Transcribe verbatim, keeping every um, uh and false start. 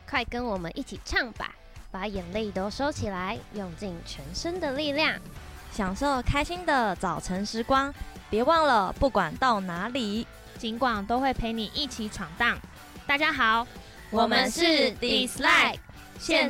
快跟我们一起唱吧，把眼泪都收起来，用尽全身的力量， 享受开心的早晨时光。别忘了，不管到哪里， 尽管都会陪你一起闯荡。大家好， 我们是 Dislike。现